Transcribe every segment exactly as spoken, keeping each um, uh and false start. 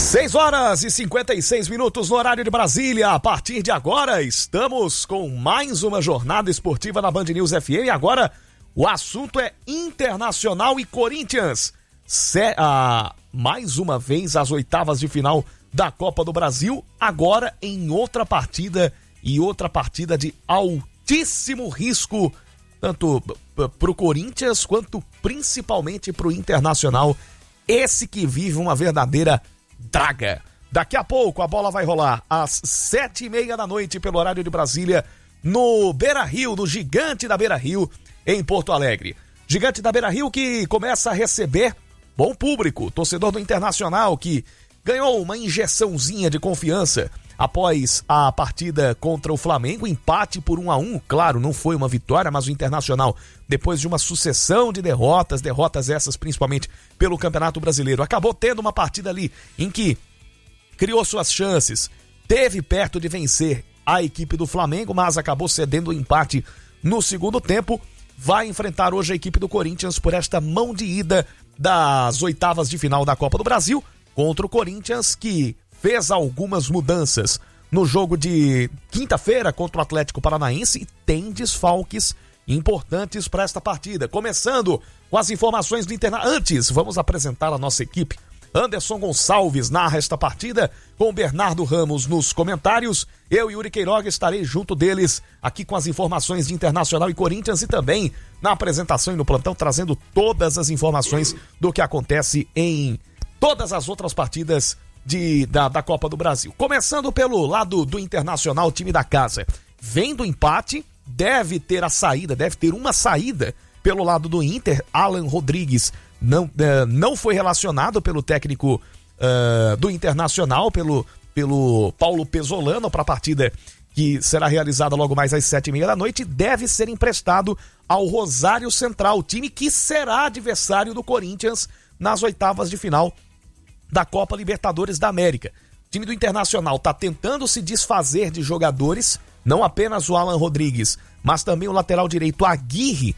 seis horas e cinquenta e seis minutos no horário de Brasília. A partir de agora, estamos com mais uma jornada esportiva na Band News F M. E agora, o assunto é Internacional e Corinthians. Se, ah, mais uma vez, as oitavas de final da Copa do Brasil. Agora, em outra partida, e outra partida de altíssimo risco, tanto para o Corinthians, quanto principalmente para o Internacional. Esse que vive uma verdadeira draga. Daqui a pouco a bola vai rolar às sete e meia da noite pelo horário de Brasília no Beira-Rio, no Gigante da Beira-Rio, em Porto Alegre. Gigante da Beira-Rio que começa a receber bom público, torcedor do Internacional que ganhou uma injeçãozinha de confiança após a partida contra o Flamengo, empate por um a um, claro, não foi uma vitória, mas o Internacional, depois de uma sucessão de derrotas, derrotas essas principalmente pelo Campeonato Brasileiro, acabou tendo uma partida ali em que criou suas chances, teve perto de vencer a equipe do Flamengo, mas acabou cedendo o empate no segundo tempo. Vai enfrentar hoje a equipe do Corinthians por esta mão de ida das oitavas de final da Copa do Brasil contra o Corinthians, que fez algumas mudanças no jogo de quinta-feira contra o Atlético Paranaense e tem desfalques importantes para esta partida. Começando com as informações do Internacional. Antes, vamos apresentar a nossa equipe. Anderson Gonçalves narra esta partida com Bernardo Ramos nos comentários. Eu, Yuri Queiroga, estarei junto deles aqui com as informações de Internacional e Corinthians e também na apresentação e no plantão trazendo todas as informações do que acontece em todas as outras partidas De, da, da Copa do Brasil. Começando pelo lado do Internacional, time da casa. Vem do empate, deve ter a saída, deve ter uma saída pelo lado do Inter. Alan Rodrigues não, uh, não foi relacionado pelo técnico uh, do Internacional, pelo, pelo Paulo Pesolano, para a partida que será realizada logo mais às sete e meia da noite. Deve ser emprestado ao Rosário Central, time que será adversário do Corinthians nas oitavas de final da Copa Libertadores da América. O time do Internacional está tentando se desfazer de jogadores, não apenas o Alan Rodrigues, mas também o lateral direito Aguirre,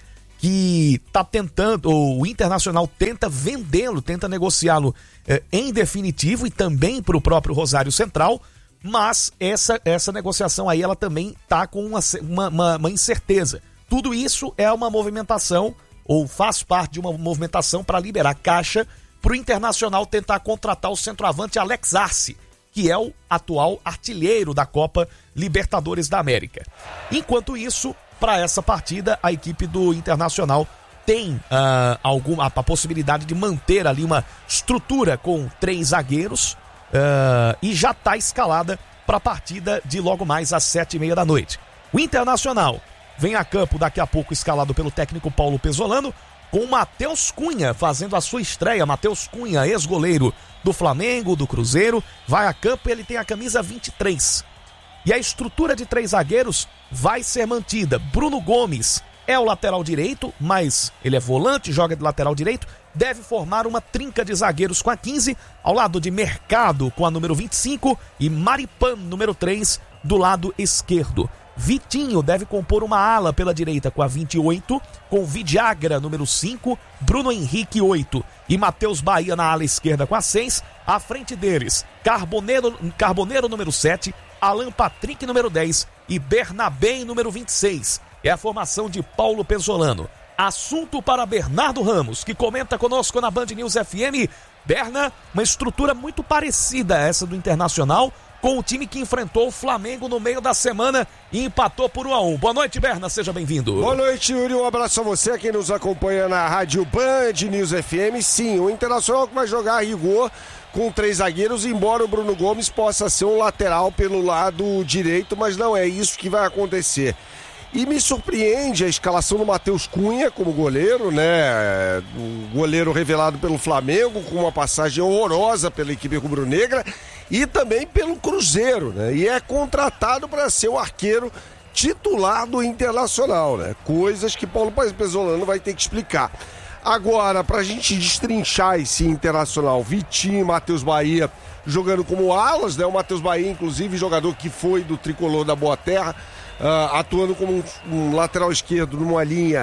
que está tentando, o Internacional tenta vendê-lo, tenta negociá-lo eh, em definitivo e também para o próprio Rosário Central, mas essa, essa negociação aí ela também está com uma, uma, uma incerteza. Tudo isso é uma movimentação, ou faz parte de uma movimentação para liberar caixa para o Internacional tentar contratar o centroavante Alex Arce, que é o atual artilheiro da Copa Libertadores da América. Enquanto isso, para essa partida, a equipe do Internacional tem uh, alguma, a possibilidade de manter ali uma estrutura com três zagueiros uh, e já está escalada para a partida de logo mais às sete e meia da noite. O Internacional vem a campo daqui a pouco escalado pelo técnico Paulo Pesolano, com Matheus Cunha fazendo a sua estreia. Matheus Cunha, ex-goleiro do Flamengo, do Cruzeiro, vai a campo e ele tem a camisa vinte e três. E a estrutura de três zagueiros vai ser mantida. Bruno Gomes é o lateral direito, mas ele é volante, joga de lateral direito, deve formar uma trinca de zagueiros com a quinze, ao lado de Mercado com a número vinte e cinco e Maripan, número três, do lado esquerdo. Vitinho deve compor uma ala pela direita com a vinte e oito, com Vidiagra, número cinco, Bruno Henrique, oito e Matheus Bahia na ala esquerda com a seis. À frente deles, Carboneiro, Carboneiro número sete, Alan Patrick, número dez e Bernabé, número vinte e seis. É a formação de Paulo Pesolano. Assunto para Bernardo Ramos, que comenta conosco na Band News F M. Berna, uma estrutura muito parecida a essa do Internacional, com o time que enfrentou o Flamengo no meio da semana e empatou por um a um. Boa noite, Berna, seja bem-vindo. Boa noite, Yuri, um abraço a você, quem nos acompanha na Rádio Band News F M. Sim, o Internacional que vai jogar a rigor com três zagueiros, embora o Bruno Gomes possa ser um lateral pelo lado direito, mas não é isso que vai acontecer. E me surpreende a escalação do Matheus Cunha como goleiro, né? O goleiro revelado pelo Flamengo, com uma passagem horrorosa pela equipe rubro-negra e também pelo Cruzeiro, né? E é contratado para ser o arqueiro titular do Internacional, né? Coisas que Paulo Pesolano vai ter que explicar. Agora, para a gente destrinchar esse Internacional, Vitinho, Matheus Bahia jogando como alas, né? O Matheus Bahia, inclusive, jogador que foi do Tricolor da Boa Terra, Uh, atuando como um, um lateral esquerdo numa linha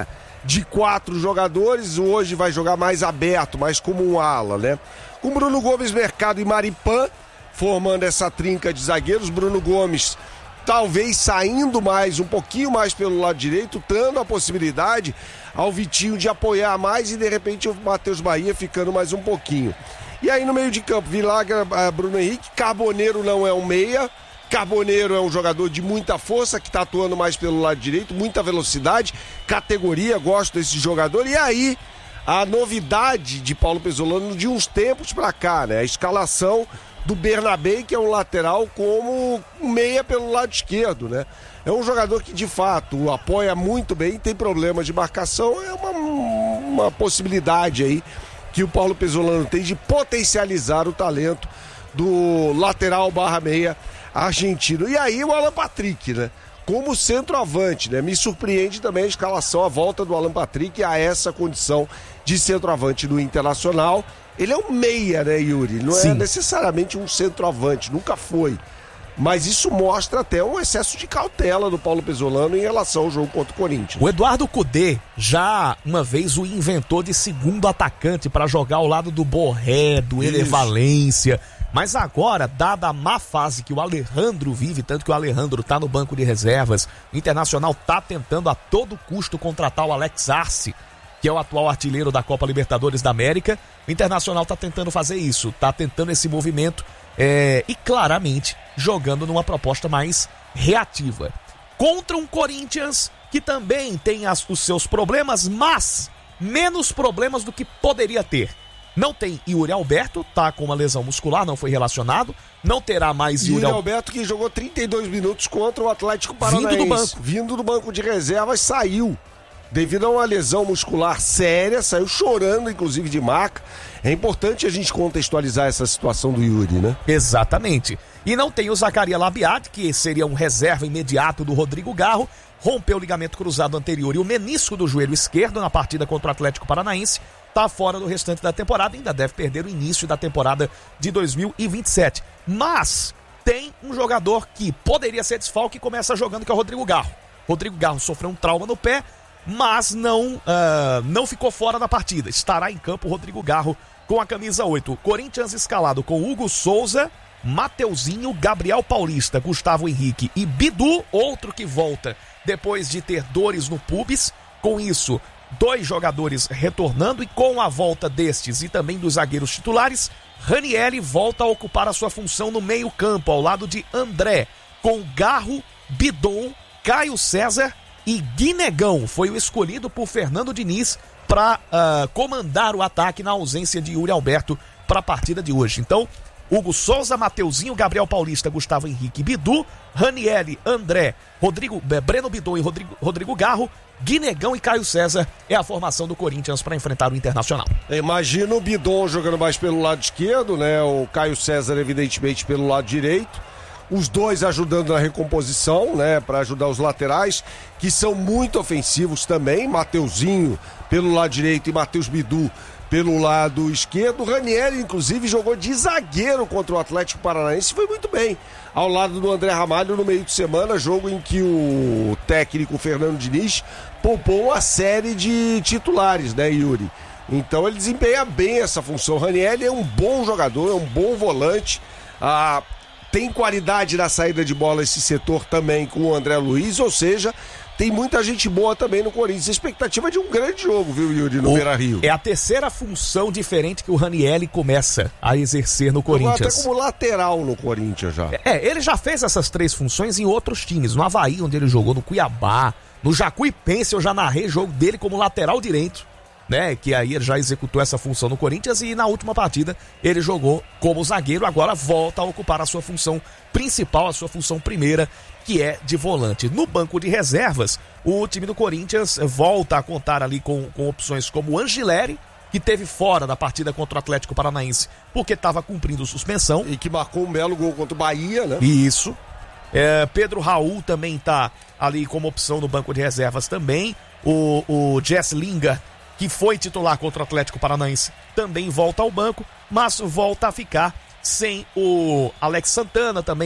de quatro jogadores, hoje vai jogar mais aberto, mais como um ala, né? Com Bruno Gomes, Mercado e Maripan, formando essa trinca de zagueiros. Bruno Gomes talvez saindo mais, um pouquinho mais pelo lado direito, dando a possibilidade ao Vitinho de apoiar mais e de repente o Matheus Bahia ficando mais um pouquinho. E aí no meio de campo, Vilagra, Bruno Henrique, Carboneiro não é um meia, Carboneiro é um jogador de muita força, que está atuando mais pelo lado direito, muita velocidade, categoria, gosto desse jogador. E aí, a novidade de Paulo Pezzolano de uns tempos para cá, né? A escalação do Bernabé, que é um lateral, como um meia pelo lado esquerdo, né? É um jogador que, de fato, apoia muito bem, tem problemas de marcação, é uma, uma possibilidade aí que o Paulo Pezzolano tem de potencializar o talento do lateral barra meia argentino. E aí o Alan Patrick, né? Como centroavante, né? Me surpreende também a escalação, a volta do Alan Patrick a essa condição de centroavante do Internacional. Ele é um meia, né, Yuri? Não Sim. é necessariamente um centroavante, nunca foi. Mas isso mostra até um excesso de cautela do Paulo Pezzolano em relação ao jogo contra o Corinthians. O Eduardo Cudê já uma vez o inventou de segundo atacante para jogar ao lado do Borré, do Ener Valência. Mas agora, dada a má fase que o Alejandro vive, tanto que o Alejandro tá no banco de reservas, o Internacional tá tentando a todo custo contratar o Alex Arce, que é o atual artilheiro da Copa Libertadores da América. O Internacional tá tentando fazer isso, tá tentando esse movimento é, e claramente jogando numa proposta mais reativa. Contra um Corinthians que também tem as, os seus problemas, mas menos problemas do que poderia ter. Não tem Yuri Alberto, tá com uma lesão muscular, não foi relacionado. Não terá mais Yuri, Yuri Alberto, que jogou trinta e dois minutos contra o Atlético Paranaense. Vindo do banco. Vindo do banco de reservas, saiu. Devido a uma lesão muscular séria, saiu chorando, inclusive, de maca. É importante a gente contextualizar essa situação do Yuri, né? Exatamente. E não tem o Zacaria Labiat, que seria um reserva imediato do Rodrigo Garro. Rompeu o ligamento cruzado anterior e o menisco do joelho esquerdo na partida contra o Atlético Paranaense. Está fora do restante da temporada, ainda deve perder o início da temporada de dois mil e vinte e sete. Mas tem um jogador que poderia ser desfalque e começa jogando, que é o Rodrigo Garro. Rodrigo Garro sofreu um trauma no pé, mas não, uh, não ficou fora da partida. Estará em campo o Rodrigo Garro com a camisa oito. Corinthians escalado com Hugo Souza, Mateuzinho, Gabriel Paulista, Gustavo Henrique e Bidu, outro que volta depois de ter dores no pubis. Com isso, dois jogadores retornando, e com a volta destes e também dos zagueiros titulares, Ranieri volta a ocupar a sua função no meio campo, ao lado de André, com Garro, Bidon, Caio César e Guinegão. Foi o escolhido por Fernando Diniz para uh, comandar o ataque na ausência de Yuri Alberto para a partida de hoje. Então, Hugo Souza, Mateuzinho, Gabriel Paulista, Gustavo Henrique, Bidu, Ranieri, André, Rodrigo, Breno Bidon e Rodrigo, Rodrigo Garro, Guinegão e Caio César é a formação do Corinthians para enfrentar o Internacional. Imagina o Bidon jogando mais pelo lado esquerdo, né? O Caio César, evidentemente, pelo lado direito. Os dois ajudando na recomposição, né? Para ajudar os laterais, que são muito ofensivos também. Mateuzinho pelo lado direito e Matheus Bidu pelo lado esquerdo. O Ranieri, inclusive, jogou de zagueiro contra o Atlético Paranaense e foi muito bem. Ao lado do André Ramalho no meio de semana, jogo em que o técnico Fernando Diniz poupou uma série de titulares, né, Yuri? Então ele desempenha bem essa função. O Ranieri é um bom jogador, é um bom volante. Ah, tem qualidade na saída de bola esse setor também com o André Luiz, ou seja, tem muita gente boa também no Corinthians. A expectativa é de um grande jogo, viu, Yuri, no Beira-Rio. É a terceira função diferente que o Ranieri começa a exercer no Corinthians. Até como lateral no Corinthians já. É, ele já fez essas três funções em outros times. No Avaí, onde ele jogou, no Cuiabá, no Jacuipense, eu já narrei jogo dele como lateral direito, né? Que aí ele já executou essa função no Corinthians, e na última partida ele jogou como zagueiro. Agora volta a ocupar a sua função principal, a sua função primeira, que é de volante. No banco de reservas, o time do Corinthians volta a contar ali com, com opções como Angileri, que teve fora da partida contra o Atlético Paranaense porque estava cumprindo suspensão. E que marcou um belo gol contra o Bahia, né? Isso. É, Pedro Raul também está ali como opção no banco de reservas também. O, o Jess Lingard, que foi titular contra o Atlético Paranaense, também volta ao banco, mas volta a ficar sem o Alex Santana, também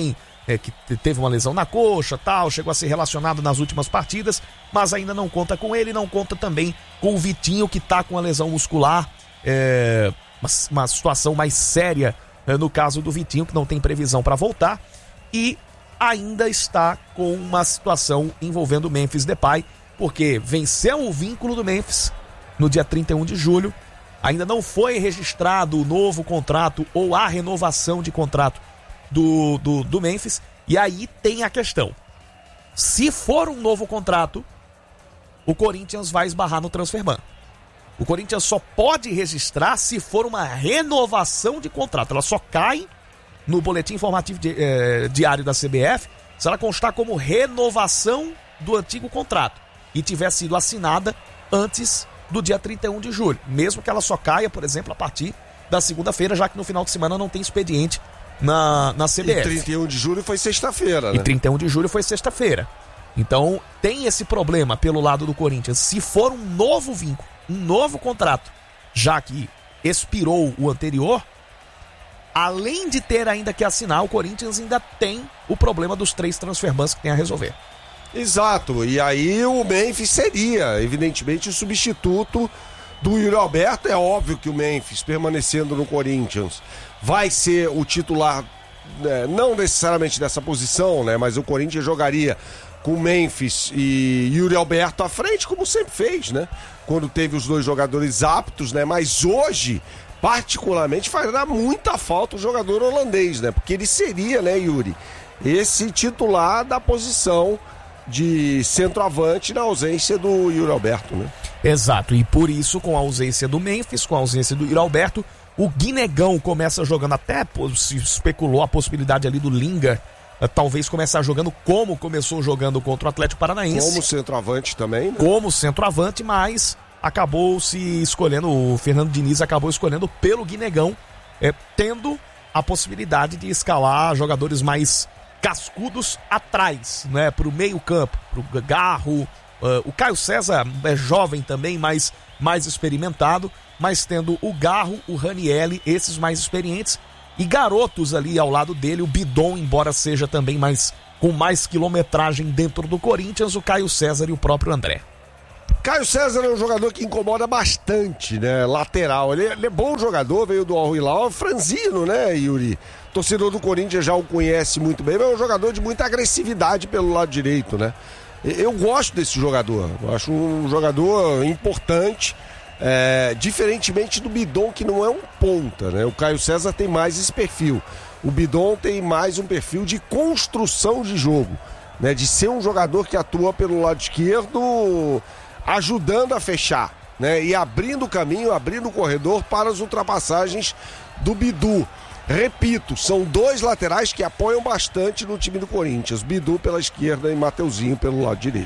é, que teve uma lesão na coxa, tal, chegou a ser relacionado nas últimas partidas, mas ainda não conta com ele, não conta também com o Vitinho, que tá com a lesão muscular, é, uma, uma situação mais séria é, no caso do Vitinho, que não tem previsão para voltar, e ainda está com uma situação envolvendo o Memphis Depay, porque venceu o vínculo do Memphis no dia trinta e um de julho, ainda não foi registrado o novo contrato ou a renovação de contrato do, do, do Memphis, e aí tem a questão. Se for um novo contrato, o Corinthians vai esbarrar no Transferban. O Corinthians só pode registrar se for uma renovação de contrato. Ela só cai no boletim informativo di, eh, diário da C B F se ela constar como renovação do antigo contrato e tiver sido assinada antes do dia trinta e um de julho, mesmo que ela só caia, por exemplo, a partir da segunda-feira, já que no final de semana não tem expediente na, na C B F. E trinta e um de julho foi sexta-feira, né? E trinta e um de julho foi sexta-feira. Então tem esse problema pelo lado do Corinthians. Se for um novo vínculo, um novo contrato, já que expirou o anterior, além de ter ainda que assinar, o Corinthians ainda tem o problema dos três transferbans que tem a resolver. Exato, e aí o Memphis seria, evidentemente, o substituto do Yuri Alberto. É óbvio que o Memphis, permanecendo no Corinthians, vai ser o titular, né, não necessariamente dessa posição, né, mas o Corinthians jogaria com Memphis e Yuri Alberto à frente, como sempre fez, né, quando teve os dois jogadores aptos, né, mas hoje, particularmente, fará muita falta o jogador holandês, né, porque ele seria, né, Yuri, esse titular da posição de centroavante na ausência do Yuri Alberto, né? Exato, e por isso, com a ausência do Memphis, com a ausência do Yuri Alberto, o Guinegão começa jogando, até se especulou a possibilidade ali do Linga, talvez começar jogando como começou jogando contra o Atlético Paranaense. Como centroavante também, né? Como centroavante, mas acabou se escolhendo, o Fernando Diniz acabou escolhendo pelo Guinegão, é, tendo a possibilidade de escalar jogadores mais cascudos atrás, né, pro meio campo, pro Garro, uh, o Caio César é jovem também, mas mais experimentado, mas tendo o Garro, o Ranielli, esses mais experientes, e garotos ali ao lado dele, o Bidon, embora seja também mais, com mais quilometragem dentro do Corinthians, o Caio César e o próprio André. Caio César é um jogador que incomoda bastante, né, lateral, ele, ele é bom jogador, veio do Al Hilal, franzino, né, Yuri? O torcedor do Corinthians já o conhece muito bem, mas é um jogador de muita agressividade pelo lado direito, né? Eu gosto desse jogador, eu acho um jogador importante, é, diferentemente do Bidon, que não é um ponta, né? O Caio César tem mais esse perfil, o Bidon tem mais um perfil de construção de jogo, né? De ser um jogador que atua pelo lado esquerdo, ajudando a fechar, né? E abrindo o caminho, abrindo o corredor para as ultrapassagens do Bidu. Repito, são dois laterais que apoiam bastante no time do Corinthians. Bidu pela esquerda e Mateuzinho pelo lado direito.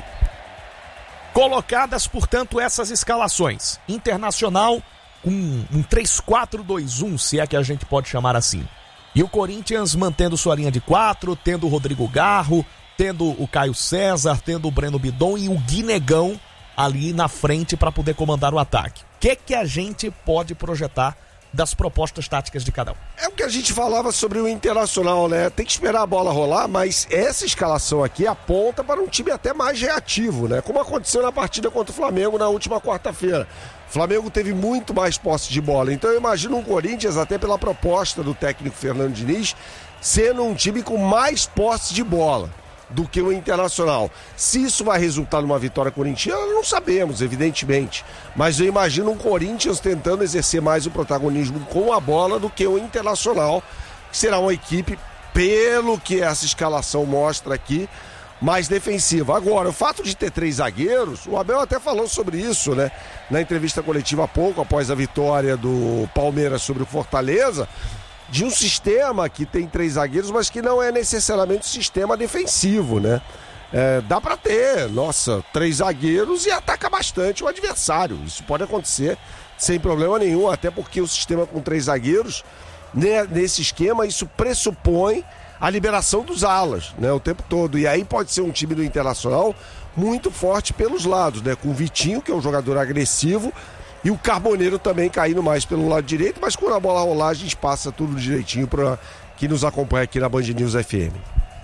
Colocadas, portanto, essas escalações. Internacional com um três quatro dois um, se é que a gente pode chamar assim. E o Corinthians mantendo sua linha de quatro, tendo o Rodrigo Garro, tendo o Caio César, tendo o Breno Bidon e o Guinegão ali na frente para poder comandar o ataque. O que, que a gente pode projetar das propostas táticas de cada um? É o que a gente falava sobre o Internacional, né? Tem que esperar a bola rolar, mas essa escalação aqui aponta para um time até mais reativo, né? Como aconteceu na partida contra o Flamengo na última quarta-feira. O Flamengo teve muito mais posse de bola, então eu imagino um Corinthians, até pela proposta do técnico Fernando Diniz, sendo um time com mais posse de bola do que o Internacional. Se isso vai resultar numa vitória corintiana, não sabemos, evidentemente. Mas eu imagino um Corinthians tentando exercer mais o protagonismo com a bola do que o Internacional, que será uma equipe, pelo que essa escalação mostra aqui, mais defensiva. Agora, o fato de ter três zagueiros, o Abel até falou sobre isso, né? Na entrevista coletiva há pouco, após a vitória do Palmeiras sobre o Fortaleza, de um sistema que tem três zagueiros, mas que não é necessariamente um sistema defensivo, né? É, dá pra ter, nossa, três zagueiros e ataca bastante o adversário. Isso pode acontecer sem problema nenhum, até porque o sistema com três zagueiros, né, nesse esquema, isso pressupõe a liberação dos alas, né, o tempo todo. E aí pode ser um time do Internacional muito forte pelos lados, né? Com o Vitinho, que é um jogador agressivo, e o Carboneiro também caindo mais pelo lado direito, mas quando a bola rolar a gente passa tudo direitinho para quem nos acompanha aqui na Band News F M.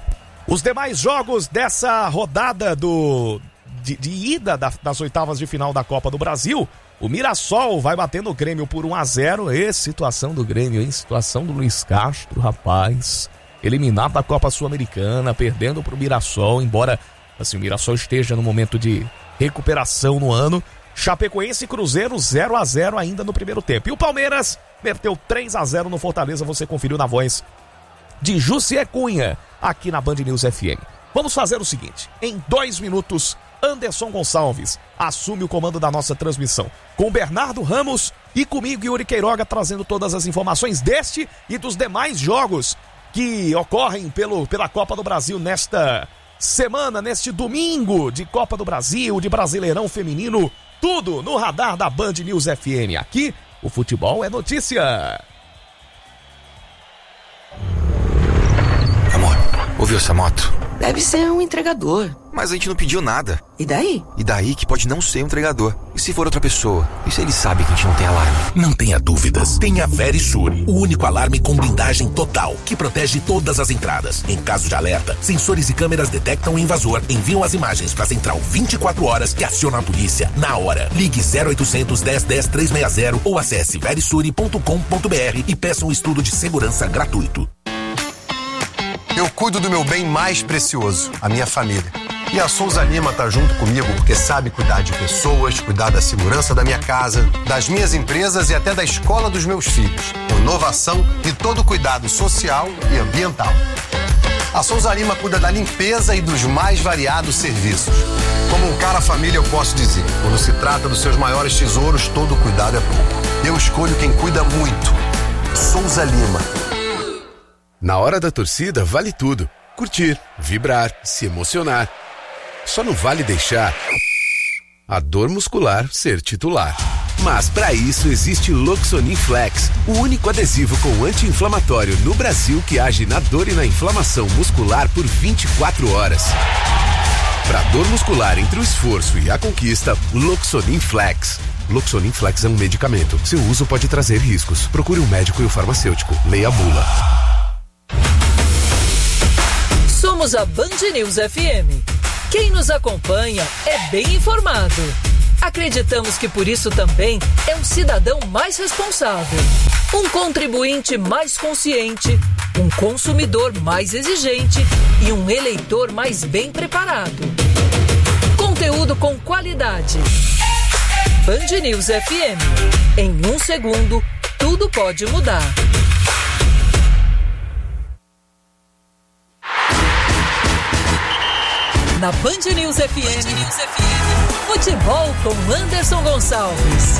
Os demais jogos dessa rodada do de, de ida da, das oitavas de final da Copa do Brasil, o Mirassol vai batendo o Grêmio por um a zero. E situação do Grêmio, hein? Situação do Luiz Castro, rapaz. Eliminado da Copa Sul-Americana, perdendo pro Mirassol, embora assim, o Mirassol esteja no momento de recuperação no ano. Chapecoense e Cruzeiro zero a zero ainda no primeiro tempo. E o Palmeiras meteu três a zero no Fortaleza, você conferiu na voz de Jussier Cunha, aqui na Band News F M. Vamos fazer o seguinte, em dois minutos, Anderson Gonçalves assume o comando da nossa transmissão, com Bernardo Ramos e comigo, Yuri Queiroga, trazendo todas as informações deste e dos demais jogos que ocorrem pelo, pela Copa do Brasil nesta semana, neste domingo de Copa do Brasil, de Brasileirão Feminino, tudo no radar da Band News F M. Aqui, o futebol é notícia. Amor, ouviu essa moto? Deve ser um entregador. Mas a gente não pediu nada. E daí? E daí que pode não ser um entregador. E se for outra pessoa? E se ele sabe que a gente não tem alarme? Não tenha dúvidas. Tenha Verisur, o único alarme com blindagem total, que protege todas as entradas. Em caso de alerta, sensores e câmeras detectam o invasor, enviam as imagens para a central vinte e quatro horas que aciona a polícia na hora. Ligue zero oitocentos, dez, dez, trezentos e sessenta ou acesse verisure ponto com ponto b r e peça um estudo de segurança gratuito. Eu cuido do meu bem mais precioso, a minha família. E a Souza Lima tá junto comigo porque sabe cuidar de pessoas, cuidar da segurança da minha casa, das minhas empresas e até da escola dos meus filhos. Com inovação e todo cuidado social e ambiental. A Souza Lima cuida da limpeza e dos mais variados serviços. Como um cara família eu posso dizer, quando se trata dos seus maiores tesouros, todo cuidado é pouco. Eu escolho quem cuida muito. Souza Lima. Na hora da torcida, vale tudo. Curtir, vibrar, se emocionar. Só não vale deixar a dor muscular ser titular. Mas para isso existe Loxonin Flex, o único adesivo com anti-inflamatório no Brasil que age na dor e na inflamação muscular por vinte e quatro horas. Para dor muscular entre o esforço e a conquista, Loxonin Flex. Loxonin Flex é um medicamento. Seu uso pode trazer riscos. Procure um médico e o farmacêutico. Leia a bula. Somos a Band News F M. Quem nos acompanha é bem informado. Acreditamos que por isso também é um cidadão mais responsável, um contribuinte mais consciente, um consumidor mais exigente e um eleitor mais bem preparado. Conteúdo com qualidade. Band News F M. Em um segundo, tudo pode mudar. Na Band News F M, Band News F M. Futebol com Anderson Gonçalves.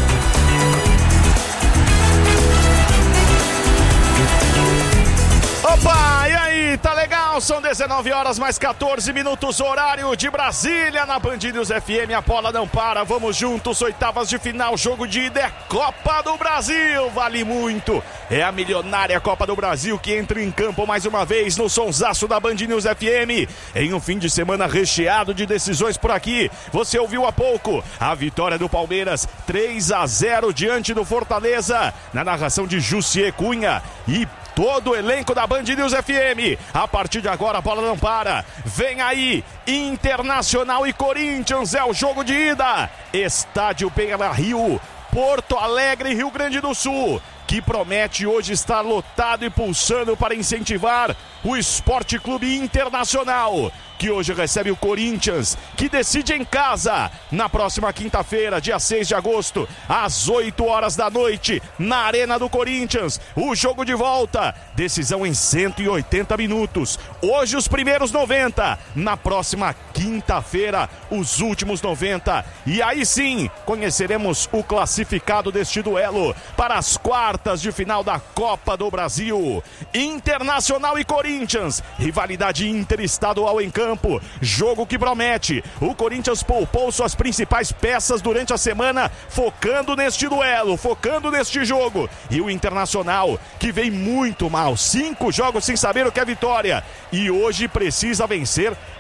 Opa, e aí, tá legal? São dezenove horas mais catorze minutos, horário de Brasília, na Band News F M, a bola não para, vamos juntos, oitavas de final, jogo de ida, é Copa do Brasil, vale muito, é a milionária Copa do Brasil que entra em campo mais uma vez no sonsaço da Band News F M, em um fim de semana recheado de decisões por aqui, você ouviu há pouco, a vitória do Palmeiras, três a zero diante do Fortaleza, na narração de Jussier Cunha, e todo o elenco da Band News F M. A partir de agora a bola não para. Vem aí, Internacional e Corinthians, é o jogo de ida. Estádio Beira-Rio, Porto Alegre, Rio Grande do Sul, que promete hoje estar lotado e pulsando para incentivar o Esporte Clube Internacional, que hoje recebe o Corinthians, que decide em casa, na próxima quinta-feira, dia seis de agosto, às oito horas da noite, na Arena do Corinthians, o jogo de volta, decisão em cento e oitenta minutos, hoje os primeiros noventa, na próxima quinta-feira, os últimos noventa, e aí sim, conheceremos o classificado deste duelo, para as quartas de final da Copa do Brasil, Internacional e Corinthians, rivalidade interestadual em campo, jogo que promete. O Corinthians poupou suas principais peças durante a semana, focando neste duelo, focando neste jogo. E o Internacional, que vem muito mal, cinco jogos sem saber o que é vitória, e hoje precisa vencer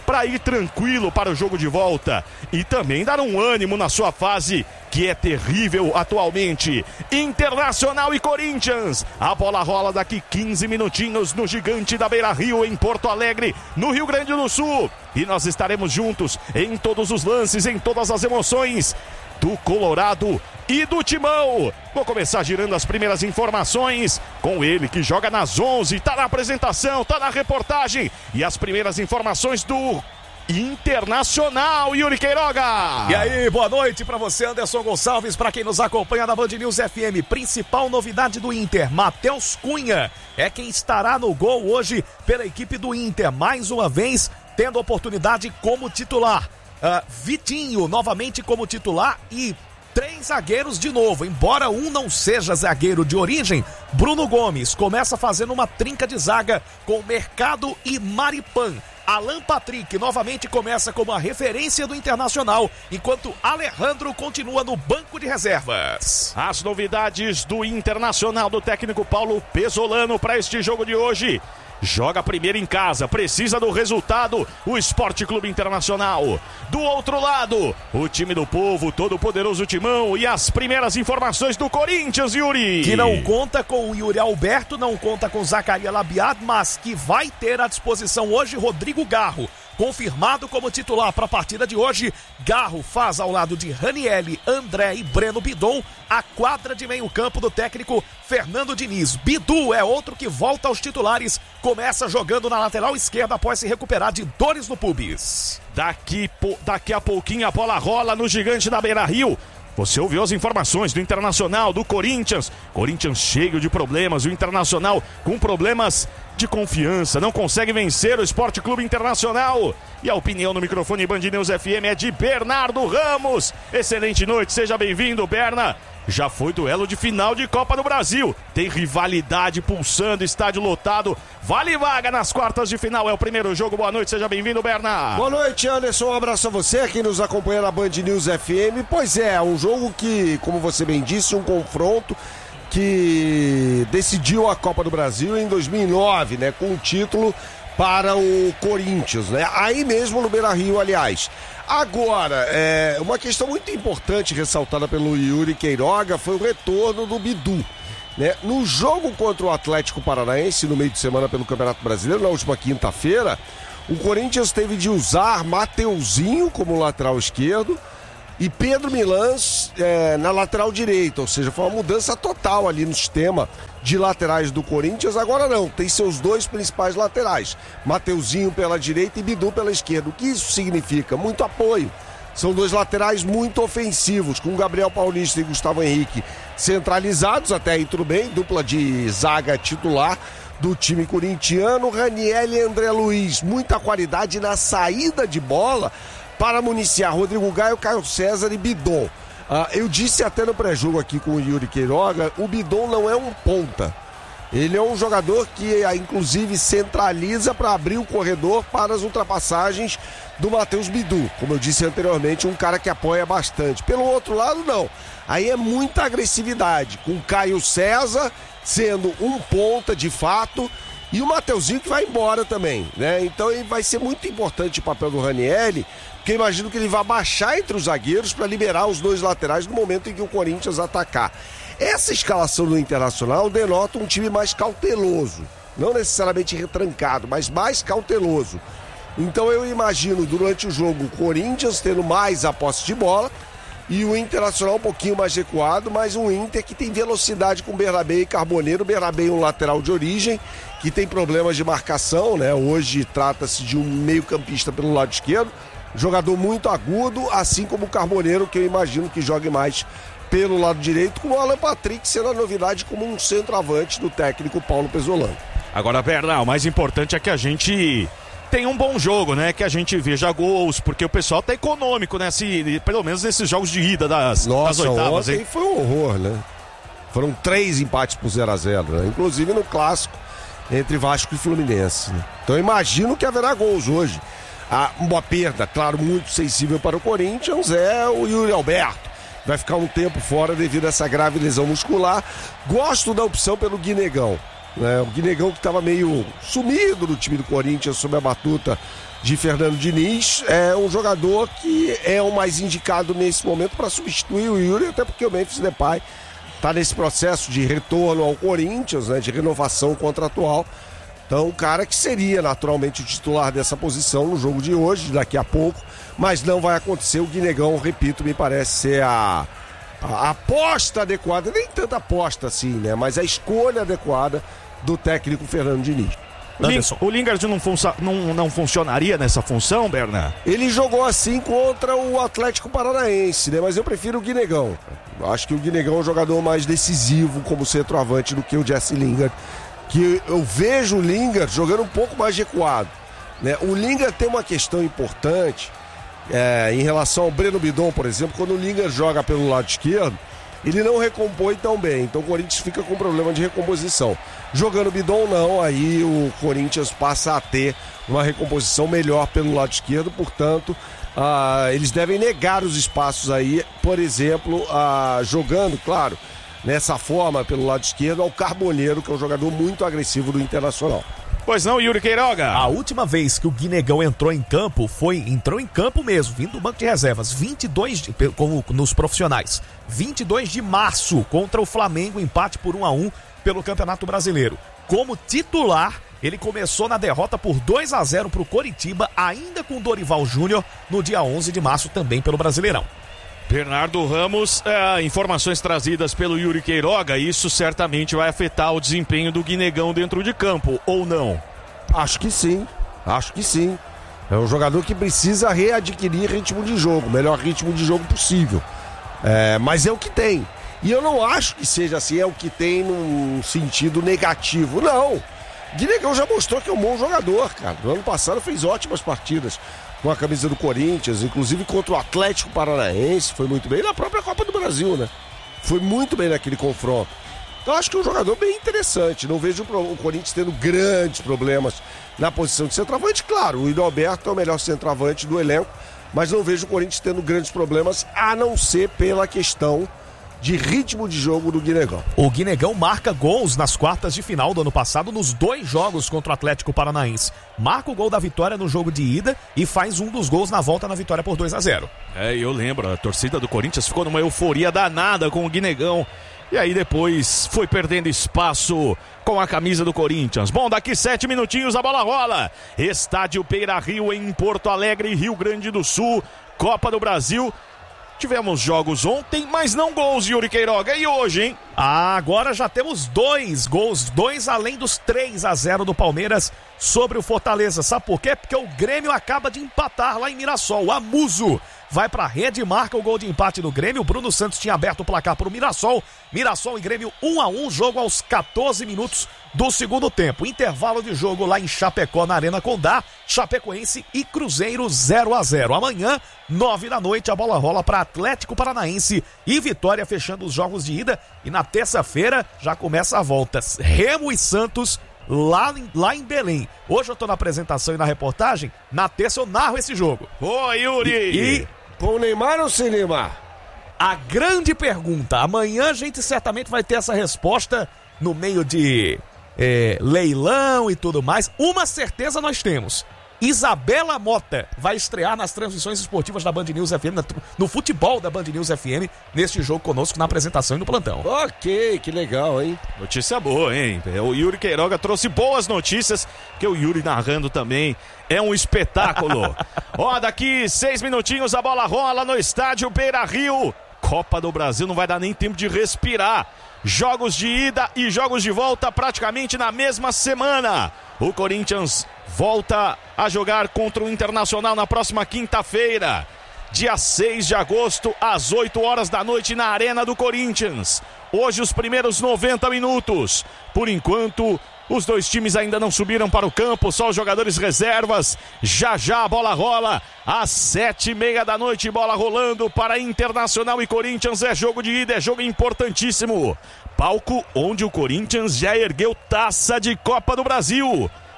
para ir tranquilo para o jogo de volta e também dar um ânimo na sua fase, que é terrível atualmente. Internacional e Corinthians. A bola rola daqui quinze minutinhos no Gigante da Beira-Rio, em Porto Alegre, no Rio Grande do Sul. E nós estaremos juntos em todos os lances, em todas as emoções do Colorado e do Timão. Vou começar girando as primeiras informações com ele, que joga nas onze, tá na apresentação, tá na reportagem. E as primeiras informações do Internacional, Yuri Queiroga. E aí, boa noite pra você, Anderson Gonçalves, pra quem nos acompanha na Band News F M. Principal novidade do Inter, Matheus Cunha é quem estará no gol hoje pela equipe do Inter, mais uma vez tendo oportunidade como titular. Uh, Vitinho novamente como titular e três zagueiros de novo, embora um não seja zagueiro de origem. Bruno Gomes começa fazendo uma trinca de zaga com Mercado e Maripan. Alan Patrick novamente começa como a referência do Internacional, enquanto Alejandro continua no banco de reservas. As novidades do Internacional do técnico Paulo Pesolano para este jogo de hoje. Joga primeiro em casa, precisa do resultado, o Sport Clube Internacional. Do outro lado, o time do povo, todo poderoso Timão, e as primeiras informações do Corinthians, Yuri. Que não conta com o Yuri Alberto, não conta com Zacaria Labiad, mas que vai ter à disposição hoje Rodrigo Garro. Confirmado como titular para a partida de hoje, Garro faz ao lado de Ranielli, André e Breno Bidon a quadra de meio campo do técnico Fernando Diniz. Bidu é outro que volta aos titulares, começa jogando na lateral esquerda após se recuperar de dores no pubis. Daqui, daqui a pouquinho a bola rola no Gigante da Beira-Rio. Você ouviu as informações do Internacional, do Corinthians. Corinthians cheio de problemas, o Internacional com problemas de confiança, não consegue vencer o Sport Clube Internacional. E a opinião no microfone Band News F M é de Bernardo Ramos. Excelente noite, seja bem-vindo, Berna. Já foi duelo de final de Copa do Brasil. Tem rivalidade pulsando, estádio lotado. Vale vaga nas quartas de final. É o primeiro jogo. Boa noite, seja bem-vindo, Berna. Boa noite, Anderson. Um abraço a você que nos acompanha na Band News F M. Pois é, um jogo que, como você bem disse, um confronto que decidiu a Copa do Brasil em dois mil e nove, né? Com o título para o Corinthians, né? Aí mesmo no Beira-Rio, aliás. Agora, é, uma questão muito importante ressaltada pelo Yuri Queiroga foi o retorno do Bidu, né? No jogo contra o Atlético Paranaense, no meio de semana pelo Campeonato Brasileiro, na última quinta-feira, o Corinthians teve de usar Mateuzinho como lateral esquerdo e Pedro Milans é, na lateral direita, ou seja, foi uma mudança total ali no sistema de laterais do Corinthians. Agora não, tem seus dois principais laterais, Mateuzinho pela direita e Bidu pela esquerda. O que isso significa? Muito apoio. São dois laterais muito ofensivos, com Gabriel Paulista e Gustavo Henrique centralizados, até aí tudo bem, dupla de zaga titular do time corintiano. Raniel e André Luiz, muita qualidade na saída de bola para municiar Rodrigo Gaio, Caio César e Bidon. Ah, eu disse até no pré-jogo aqui com o Yuri Queiroga, o Bidon não é um ponta. Ele é um jogador que, inclusive, centraliza para abrir o corredor para as ultrapassagens do Matheus Bidu. Como eu disse anteriormente, um cara que apoia bastante. Pelo outro lado, não. Aí é muita agressividade, com Caio César sendo um ponta de fato e o Mateuzinho que vai embora também, né? Então vai ser muito importante o papel do Ranielli, porque eu imagino que ele vai baixar entre os zagueiros para liberar os dois laterais no momento em que o Corinthians atacar. Essa escalação do Internacional denota um time mais cauteloso, não necessariamente retrancado, mas mais cauteloso. Então eu imagino durante o jogo o Corinthians tendo mais a posse de bola e o Internacional um pouquinho mais recuado, mas um Inter que tem velocidade com Bernabé e Carboneiro. Bernabé um lateral de origem que tem problemas de marcação, né? Hoje trata-se de um meio-campista pelo lado esquerdo, jogador muito agudo, assim como o Carboneiro, que eu imagino que jogue mais pelo lado direito, com o Alan Patrick sendo a novidade como um centroavante do técnico Paulo Pesolano. Agora, Bernal, o mais importante é que a gente tem um bom jogo, né? Que a gente veja gols, porque o pessoal tá econômico, né? Se, pelo menos nesses jogos de ida das, Nossa, das oitavas. Ontem hein? foi um horror, né? Foram três empates por zero a zero, né? Inclusive no clássico entre Vasco e Fluminense, né? Então eu imagino que haverá gols hoje. Ah, uma perda, claro, muito sensível para o Corinthians é o Yuri Alberto. Vai ficar um tempo fora devido a essa grave lesão muscular. Gosto da opção pelo Guinegão. né? O Guinegão que estava meio sumido no time do Corinthians sob a batuta de Fernando Diniz, é um jogador que é o mais indicado nesse momento para substituir o Yuri, até porque o Memphis Depay está nesse processo de retorno ao Corinthians, né, de renovação contratual. Então, o cara que seria naturalmente o titular dessa posição no jogo de hoje, daqui a pouco, mas não vai acontecer. O Guinegão, repito, me parece ser a, a, a aposta adequada, nem tanta aposta assim, né, mas a escolha adequada do técnico Fernando Diniz. Anderson. O Lingard não, fun- não, não funcionaria nessa função, Berna? Ele jogou assim contra o Atlético Paranaense, né? Mas eu prefiro o Guinegão. Acho que o Guinegão é um jogador mais decisivo como centroavante do que o Jesse Lingard. Que eu vejo o Lingard jogando um pouco mais recuado, né? O Lingard tem uma questão importante é, em relação ao Breno Bidon, por exemplo. Quando o Lingard joga pelo lado esquerdo, ele não recompõe tão bem, então o Corinthians fica com problema de recomposição. Jogando Bidon não, aí o Corinthians passa a ter uma recomposição melhor pelo lado esquerdo, portanto, ah, eles devem negar os espaços aí, por exemplo, ah, jogando, claro, nessa forma pelo lado esquerdo ao Carboneiro, que é um jogador muito agressivo do Internacional. Pois não, Yuri Queiroga? A última vez que o Guinegão entrou em campo foi, entrou em campo mesmo, vindo do banco de reservas, vinte e dois, de, como nos profissionais, vinte e dois de março contra o Flamengo, empate por um a um pelo Campeonato Brasileiro. Como titular, ele começou na derrota por dois a zero para o Coritiba, ainda com Dorival Júnior, no dia onze de março também pelo Brasileirão. Bernardo Ramos, é, informações trazidas pelo Yuri Queiroga, isso certamente vai afetar o desempenho do Guinegão dentro de campo, ou não? Acho que sim, acho que sim. É um jogador que precisa readquirir ritmo de jogo, melhor ritmo de jogo possível. É, mas é o que tem. E eu não acho que seja assim, é o que tem num sentido negativo, não. Guinegão já mostrou que é um bom jogador, cara. No ano passado fez ótimas partidas com a camisa do Corinthians, inclusive contra o Atlético Paranaense, foi muito bem, na própria Copa do Brasil, né? Foi muito bem naquele confronto. Então acho que é um jogador bem interessante, não vejo o Corinthians tendo grandes problemas na posição de centroavante. Claro, o Yuri Alberto é o melhor centroavante do elenco, mas não vejo o Corinthians tendo grandes problemas, a não ser pela questão de ritmo de jogo do Guinegão. O Guinegão marca gols nas quartas de final do ano passado nos dois jogos contra o Atlético Paranaense. Marca o gol da vitória no jogo de ida e faz um dos gols na volta na vitória por dois a zero. É, eu lembro, a torcida do Corinthians ficou numa euforia danada com o Guinegão. E aí depois foi perdendo espaço com a camisa do Corinthians. Bom, daqui sete minutinhos a bola rola. Estádio Beira-Rio em Porto Alegre, Rio Grande do Sul, Copa do Brasil. Tivemos jogos ontem, mas não gols, Yuri Queiroga. E hoje, hein? Ah, agora já temos dois gols, dois além dos três a zero do Palmeiras sobre o Fortaleza. Sabe por quê? Porque o Grêmio acaba de empatar lá em Mirassol. O Amuso vai pra rede e marca o gol de empate do Grêmio. O Bruno Santos tinha aberto o placar para o Mirassol. Mirassol e Grêmio um a um, jogo aos catorze minutos do segundo tempo. Intervalo de jogo lá em Chapecó, na Arena Condá. Chapecoense e Cruzeiro zero a zero. Amanhã, nove da noite, a bola rola para Atlético Paranaense e Vitória, fechando os jogos de ida. E na terça-feira já começa a volta. Remo e Santos lá em, lá em Belém. Hoje eu tô na apresentação e na reportagem. Na terça eu narro esse jogo. Ô, Yuri! E, e com o Neymar ou sem Neymar? A grande pergunta. Amanhã a gente certamente vai ter essa resposta no meio de é, leilão e tudo mais. Uma certeza nós temos. Isabela Mota vai estrear nas transmissões esportivas da Band News F M, no futebol da Band News F M, neste jogo conosco na apresentação e no plantão. Ok, que legal, hein? Notícia boa, hein? O Yuri Queiroga trouxe boas notícias, que o Yuri narrando também é um espetáculo. Ó, daqui seis minutinhos a bola rola no estádio Beira-Rio. Copa do Brasil, não vai dar nem tempo de respirar. Jogos de ida e jogos de volta praticamente na mesma semana. O Corinthians volta a jogar contra o Internacional na próxima quinta-feira, dia seis de agosto, às oito horas da noite, na Arena do Corinthians. Hoje os primeiros noventa minutos. Por enquanto, os dois times ainda não subiram para o campo, só os jogadores reservas. Já já a bola rola, às sete e meia da noite, bola rolando para Internacional e Corinthians. É jogo de ida, é jogo importantíssimo. Palco onde o Corinthians já ergueu taça de Copa do Brasil.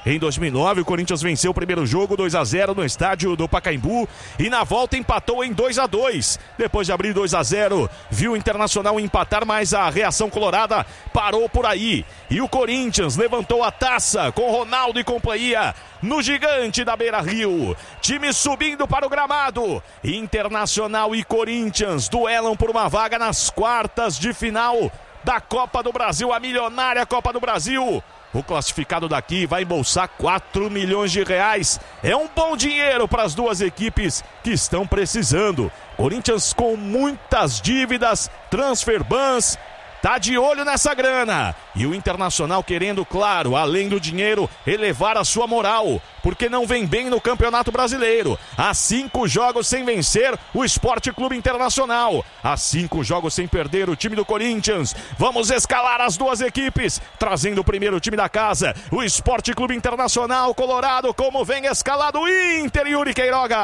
Em dois mil e nove, o Corinthians venceu o primeiro jogo dois a zero no estádio do Pacaembu e na volta empatou em dois a dois. Depois de abrir dois a zero, viu o Internacional empatar, mas a reação colorada parou por aí. E o Corinthians levantou a taça com Ronaldo e companhia no gigante da Beira-Rio. Time subindo para o gramado. Internacional e Corinthians duelam por uma vaga nas quartas de final da Copa do Brasil, a milionária Copa do Brasil. O classificado daqui vai embolsar quatro milhões de reais. É um bom dinheiro para as duas equipes que estão precisando. Corinthians com muitas dívidas, transfer bans, tá de olho nessa grana. E o Internacional querendo, claro, além do dinheiro, elevar a sua moral, porque não vem bem no Campeonato Brasileiro. Há cinco jogos sem vencer o Sport Clube Internacional. Há cinco jogos sem perder o time do Corinthians. Vamos escalar as duas equipes, trazendo o primeiro time da casa, o Sport Clube Internacional Colorado, como vem escalado o Inter, Yuri Queiroga.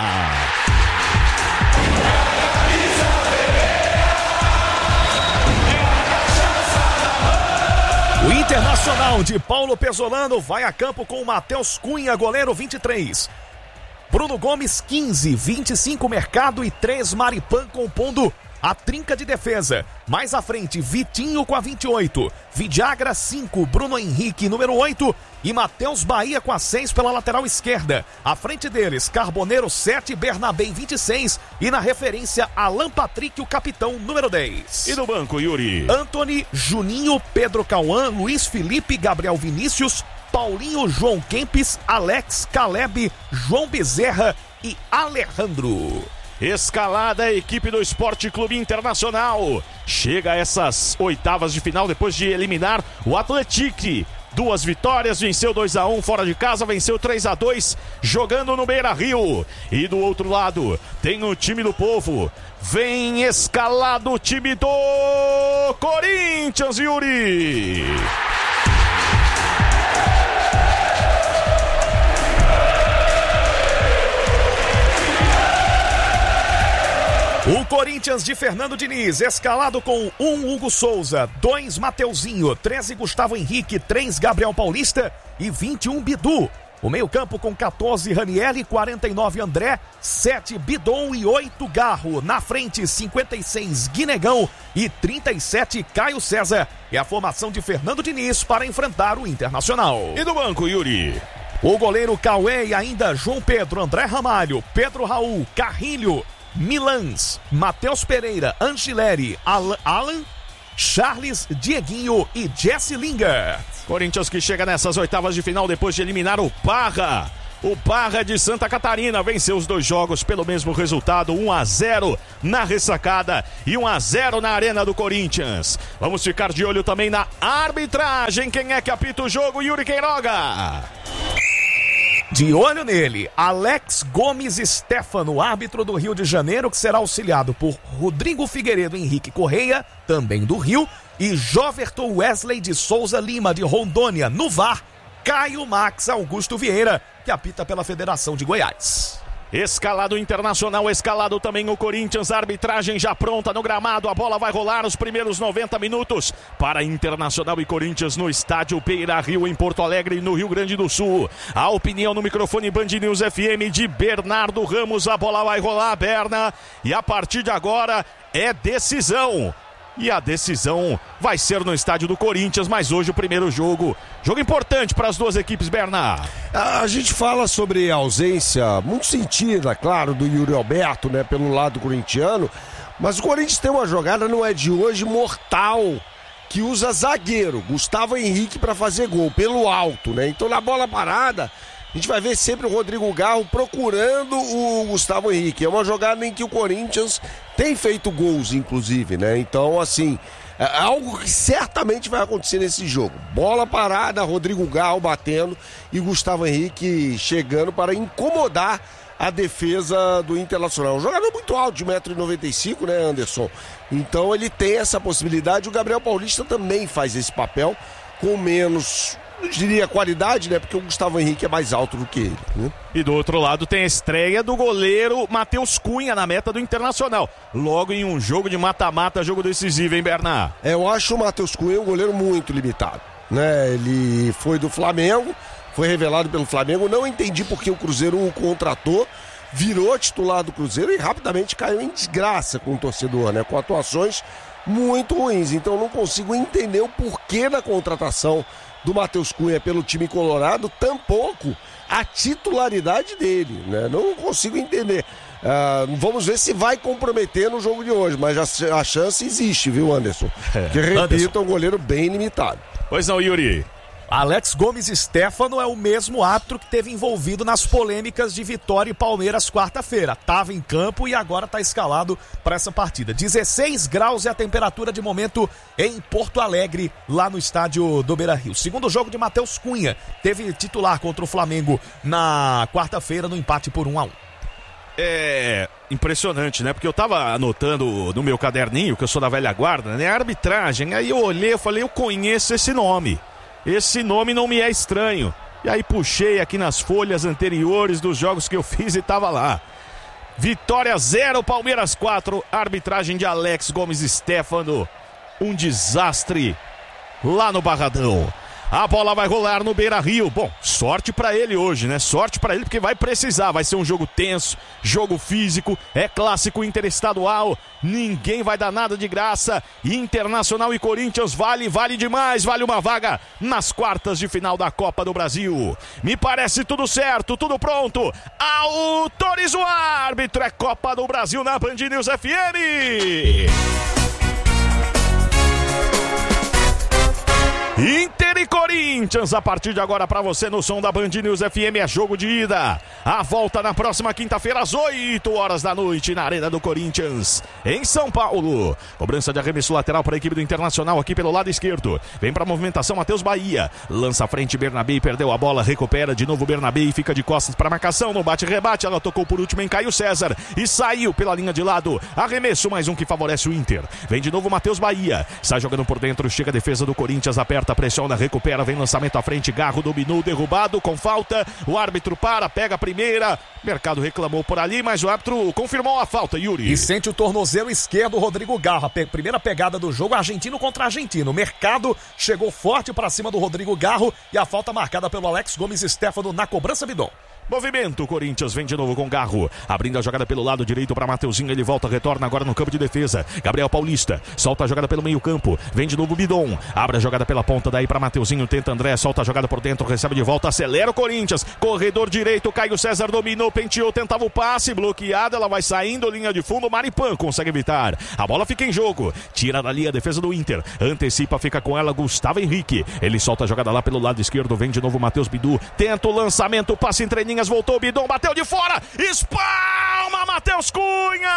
O Internacional de Paulo Pesolano vai a campo com o Matheus Cunha, goleiro vinte e três. Bruno Gomes, quinze, vinte e cinco Mercado e três Maripan compondo a trinca de defesa. Mais à frente, Vitinho com a vinte e oito. Vidagra, cinco. Bruno Henrique, número oito. E Matheus Bahia com a seis pela lateral esquerda. À frente deles, Carboneiro, sete. Bernabé, vinte e seis. E na referência, Alan Patrick, o capitão, número dez. E no banco, Yuri? Antony, Juninho, Pedro Cauã, Luiz Felipe, Gabriel Vinícius, Paulinho, João Kempis, Alex, Caleb, João Bezerra e Alejandro. Escalada a equipe do Sport Clube Internacional. Chega a essas oitavas de final depois de eliminar o Atlético. Duas vitórias, venceu dois a um fora de casa, venceu três a dois jogando no Beira-Rio. E do outro lado tem o time do povo. Vem escalado o time do Corinthians, Yuri. O Corinthians de Fernando Diniz, escalado com um Hugo Souza, dois Mateuzinho, treze Gustavo Henrique, três Gabriel Paulista e vinte e um Bidu. O meio-campo com quatorze Ranieri, quarenta e nove André, sete Bidon e oito Garro. Na frente, cinquenta e seis Guinegão e trinta e sete Caio César. É a formação de Fernando Diniz para enfrentar o Internacional. E do banco, Yuri? O goleiro Cauê e ainda João Pedro, André Ramalho, Pedro Raul, Carrilho, Milans, Matheus Pereira, Angileri, Alan, Alan, Charles, Dieguinho e Jesse Linger. Corinthians que chega nessas oitavas de final depois de eliminar o Parra. O Parra de Santa Catarina venceu os dois jogos pelo mesmo resultado, um a zero na ressacada e um a zero na arena do Corinthians. Vamos ficar de olho também na arbitragem. Quem é que apita o jogo? Yuri Queiroga. De olho nele, Alex Gomes Stefano, árbitro do Rio de Janeiro, que será auxiliado por Rodrigo Figueiredo Henrique Correia, também do Rio, e Joverton Wesley de Souza Lima, de Rondônia. No V A R, Caio Max Augusto Vieira, que apita pela Federação de Goiás. Escalado Internacional, escalado também o Corinthians, a arbitragem já pronta no gramado, a bola vai rolar os primeiros noventa minutos para Internacional e Corinthians no estádio Beira-Rio em Porto Alegre, no Rio Grande do Sul. A opinião no microfone Band News F M de Bernardo Ramos, a bola vai rolar, Berna, e a partir de agora é decisão. E a decisão vai ser no estádio do Corinthians, mas hoje o primeiro jogo, jogo importante para as duas equipes, Bernard. A gente fala sobre a ausência muito sentida, claro, do Yuri Alberto, né, pelo lado corintiano, mas o Corinthians tem uma jogada, não é de hoje, mortal, que usa zagueiro, Gustavo Henrique, para fazer gol, pelo alto, né? Então na bola parada, a gente vai ver sempre o Rodrigo Garro procurando o Gustavo Henrique. É uma jogada em que o Corinthians tem feito gols, inclusive, né? Então, assim, é algo que certamente vai acontecer nesse jogo. Bola parada, Rodrigo Garro batendo e Gustavo Henrique chegando para incomodar a defesa do Internacional. Um jogador muito alto, de um metro e noventa e cinco, né, Anderson? Então ele tem essa possibilidade. O Gabriel Paulista também faz esse papel com menos... eu diria qualidade, né? Porque o Gustavo Henrique é mais alto do que ele, né? E do outro lado tem a estreia do goleiro Matheus Cunha na meta do Internacional. Logo em um jogo de mata-mata, jogo decisivo, hein, Bernard? É, eu acho o Matheus Cunha um goleiro muito limitado, né? Ele foi do Flamengo, foi revelado pelo Flamengo. Não entendi porque o Cruzeiro o contratou, virou titular do Cruzeiro e rapidamente caiu em desgraça com o torcedor, né? Com atuações muito ruins. Então não consigo entender o porquê da contratação do Matheus Cunha pelo time colorado, tampouco a titularidade dele, né? Não consigo entender. Uh, vamos ver se vai comprometer no jogo de hoje, mas a, a chance existe, viu, Anderson? É. Que, repito, é um goleiro bem limitado. Pois não, Yuri. Alex Gomes Stefano é o mesmo árbitro que teve envolvido nas polêmicas de Vitória e Palmeiras quarta-feira. Estava em campo e agora está escalado para essa partida. dezesseis graus é a temperatura de momento em Porto Alegre, lá no estádio do Beira-Rio. Segundo jogo de Matheus Cunha, teve titular contra o Flamengo na quarta-feira no empate por um a um. É impressionante, né? Porque eu tava anotando no meu caderninho, que eu sou da velha guarda, né? A arbitragem, aí eu olhei e falei, eu conheço esse nome. Esse nome não me é estranho. E aí puxei aqui nas folhas anteriores dos jogos que eu fiz e tava lá. Vitória zero, Palmeiras quatro, arbitragem de Alex Gomes Stefano. Um desastre lá no Barradão. A bola vai rolar no Beira-Rio. Bom, sorte pra ele hoje, né? Sorte pra ele porque vai precisar. Vai ser um jogo tenso, jogo físico, é clássico interestadual. Ninguém vai dar nada de graça. Internacional e Corinthians vale, vale demais. Vale uma vaga nas quartas de final da Copa do Brasil. Me parece tudo certo, tudo pronto. Autoriza o árbitro. É Copa do Brasil na Band News F M. Inter e Corinthians, a partir de agora para você no som da Band News F M, é jogo de ida. A volta na próxima quinta-feira às oito horas da noite na Arena do Corinthians, em São Paulo. Cobrança de arremesso lateral para a equipe do Internacional aqui pelo lado esquerdo. Vem para a movimentação Matheus Bahia. Lança à frente Bernabé, perdeu a bola, recupera de novo Bernabé e fica de costas para a marcação. No bate-rebate, ela tocou por último em Caio César e saiu pela linha de lado. Arremesso, mais um que favorece o Inter. Vem de novo Matheus Bahia. Sai jogando por dentro, chega a defesa do Corinthians, aperta, pressiona, recupera, vem lançamento à frente, Garro dominou, derrubado com falta, o árbitro para, pega a primeira, Mercado reclamou por ali, mas o árbitro confirmou a falta, Yuri. E sente o tornozelo esquerdo, Rodrigo Garro, a pe- primeira pegada do jogo, argentino contra argentino, o Mercado chegou forte para cima do Rodrigo Garro e a falta marcada pelo Alex Gomes Stefano na cobrança, Bidon. Movimento, Corinthians vem de novo com Garro, abrindo a jogada pelo lado direito para Mateuzinho, ele volta, retorna agora no campo de defesa, Gabriel Paulista, solta a jogada pelo meio campo, vem de novo Bidon, abre a jogada pela ponta, daí para Mateuzinho, tenta André, solta a jogada por dentro, recebe de volta, acelera o Corinthians, corredor direito, Caio César dominou, penteou, tentava o passe, bloqueada, ela vai saindo, linha de fundo, Maripan consegue evitar, a bola fica em jogo, tira dali a defesa do Inter, antecipa, fica com ela Gustavo Henrique, ele solta a jogada lá pelo lado esquerdo, vem de novo Matheus Bidu, tenta o lançamento, passe entre linhas, voltou Bidon, bateu de fora, espalma Matheus Cunha!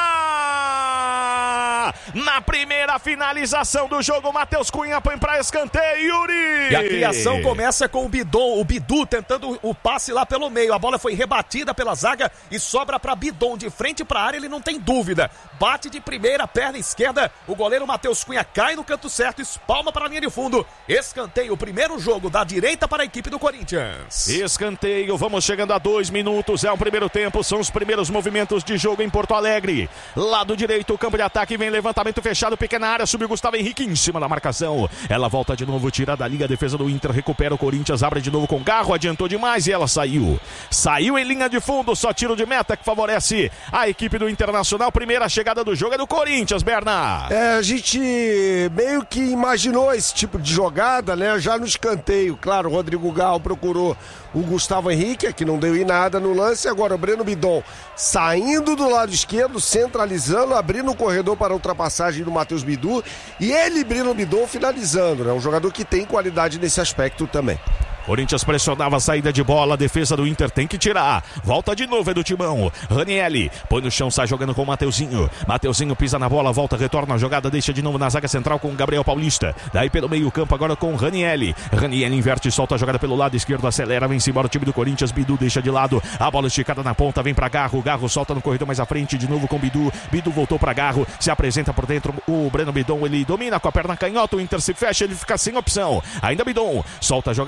Na primeira finalização do jogo, Matheus Cunha põe pra escanteio, Yuri! E a criação começa com o Bidon, o Bidu tentando o passe lá pelo meio, a bola foi rebatida pela zaga e sobra pra Bidon, de frente pra área, ele não tem dúvida, bate de primeira, perna esquerda, o goleiro Matheus Cunha cai no canto certo, espalma para a linha de fundo, escanteio, o primeiro jogo da direita para a equipe do Corinthians. Escanteio, vamos chegando a dois minutos, é o primeiro tempo, são os primeiros movimentos de jogo em Porto Alegre. Lado direito, campo de ataque, vem levantamento fechado, pequena área, subiu Gustavo Henrique em cima da marcação. Ela volta de novo, tira da liga, defesa do Inter, recupera o Corinthians, abre de novo com Garro, adiantou demais e ela saiu. Saiu em linha de fundo, só tiro de meta que favorece a equipe do Internacional. Primeira chegada do jogo é do Corinthians, Bernard. É, a gente meio que imaginou esse tipo de jogada, né? Já no escanteio, claro, o Rodrigo Garro procurou o Gustavo Henrique, que não deu em nada no lance, agora o Breno Bidon saindo do lado esquerdo, centralizando, abrindo o corredor para a ultrapassagem do Matheus Bidu, e ele, Breno Bidon, finalizando, né? Um jogador que tem qualidade nesse aspecto também. Corinthians pressionava a saída de bola, a defesa do Inter tem que tirar. Volta de novo, é do Timão. Ranielli põe no chão, sai jogando com o Mateuzinho. Mateuzinho pisa na bola, volta, retorna a jogada, deixa de novo na zaga central com o Gabriel Paulista. Daí pelo meio campo agora com o Ranielli. Ranielli inverte, solta a jogada pelo lado esquerdo, acelera, vem-se embora o time do Corinthians. Bidu deixa de lado, a bola esticada na ponta, vem pra Garro. Garro solta no corredor mais à frente, de novo com o Bidu. Bidu voltou pra Garro, se apresenta por dentro o Breno Bidon, ele domina com a perna canhota, o Inter se fecha, ele fica sem opção. Ainda Bidon, solta a jogada, junta